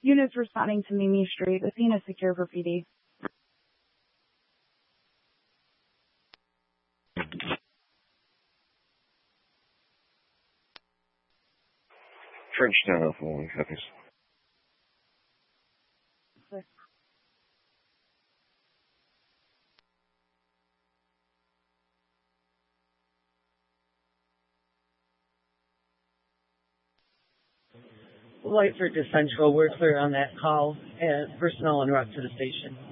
Units responding to Mimi Street. The scene is secure for PD. Frenchtown, 01 copies. Lightford to Central, we're clear on that call. Personnel en route to the station.